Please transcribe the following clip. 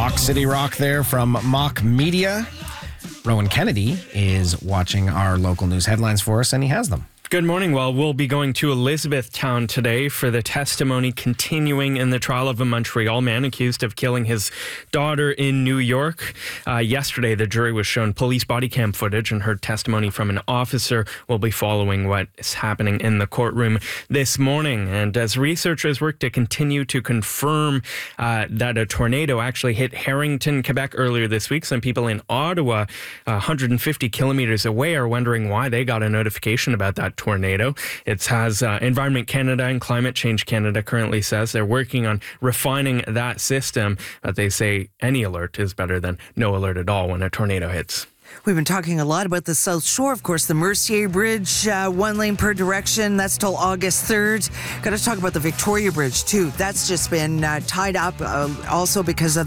Rock City Rock there from Mock Media. Rowan Kennedy is watching our local news headlines for us, and he has them. Good morning. Well, we'll be going to Elizabethtown today for the testimony continuing in the trial of a Montreal man accused of killing his daughter in New York. Yesterday, the jury was shown police body cam footage and heard testimony from an officer. We'll be following what is happening in the courtroom this morning. And as researchers work to continue to confirm that a tornado actually hit Harrington, Quebec earlier this week, some people in Ottawa, 150 kilometers away, are wondering why they got a notification about that tornado. It has Environment Canada and Climate Change Canada currently says they're working on refining that system, but they say any alert is better than no alert at all when a tornado hits. We've been talking a lot about the South Shore, of course, the Mercier Bridge, 1 lane per direction. That's till August 3rd. Got to talk about the Victoria Bridge, too. That's just been tied up also because of